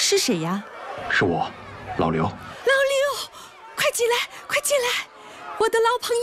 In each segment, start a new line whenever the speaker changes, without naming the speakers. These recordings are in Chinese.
是谁呀？
是我，老刘。
老刘，快进来，快进来，我的老朋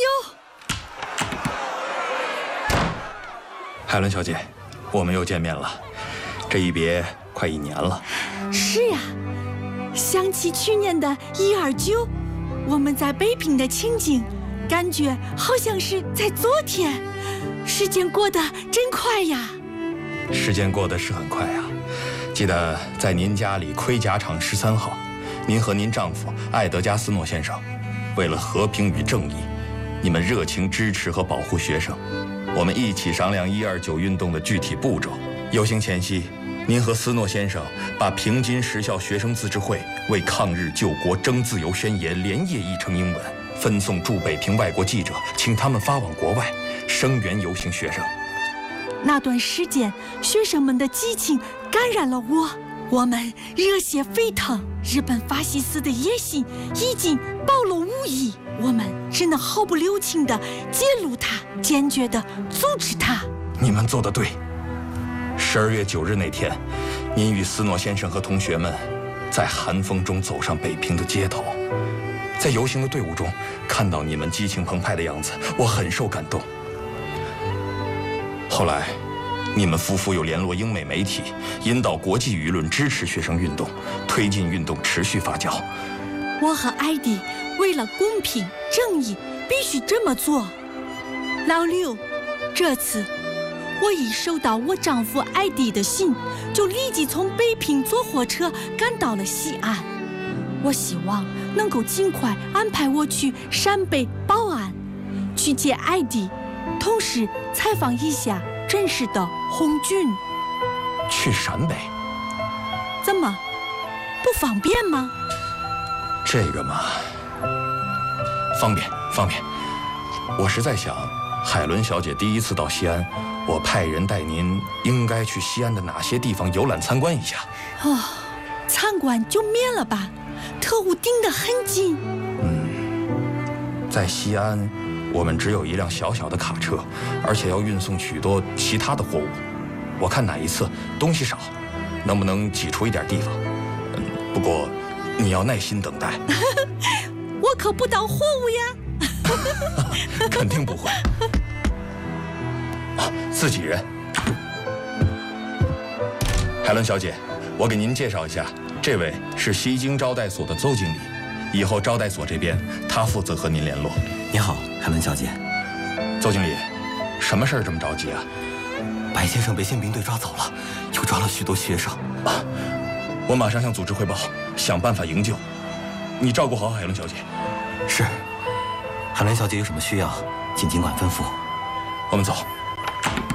友。
海伦小姐，我们又见面了，这一别快1年了。
是呀，想起去年的129，我们在北平的情景，感觉好像是在昨天。时间过得真快呀！
时间过得是很快呀。记得在您家里盔甲厂13号，您和您丈夫艾德加斯诺先生，为了和平与正义，你们热情支持和保护学生。我们一起商量129运动的具体步骤。游行前夕，您和斯诺先生把平津实校学生自治会为抗日救国争自由宣言连夜译成英文，分送驻北平外国记者，请他们发往国外，声援游行学生。
那段时间，学生们的激情感染了我，我们热血沸腾。日本法西斯的野心已经暴露无遗，我们只能毫不留情地揭露它，坚决地阻止它。
你们做得对。12月9日那天，您与斯诺先生和同学们在寒风中走上北平的街头，在游行的队伍中看到你们激情澎湃的样子，我很受感动。后来，你们夫妇又联络英美媒体，引导国际舆论支持学生运动，推进运动持续发酵。
我和艾迪为了公平正义，必须这么做。老刘，这次我一收到我丈夫艾迪的信，就立即从北平坐火车赶到了西安。我希望能够尽快安排我去陕北宝安，去接艾迪，同时采访一下真实的红军。
去陕北？
怎么，不方便吗？
这个嘛，方便方便。我是在想，海伦小姐第一次到西安，我派人带您应该去西安的哪些地方游览参观一下。
哦，参观就免了吧，特务盯得很紧。
在西安，我们只有一辆小小的卡车，而且要运送许多其他的货物。我看哪一次东西少，能不能挤出一点地方？不过你要耐心等待。
我可不当货物呀。
肯定不会。自己人。海伦小姐，我给您介绍一下，这位是西京招待所的邹经理，以后招待所这边他负责和您联络。
你好，海伦小姐。
邹经理，什么事儿这么着急啊？
白先生被宪兵队抓走了，又抓了许多学生。
我马上向组织汇报，想办法营救。你照顾好海伦小姐。
是。海伦小姐有什么需要，请尽管吩咐。
我们走。